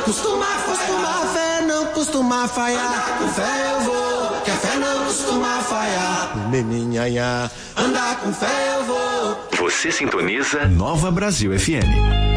fé não costuma falhar. Andar com fé eu vou, que a fé não costuma falhar. Meninhanhá, andar com fé eu vou. Você sintoniza Nova Brasil FM.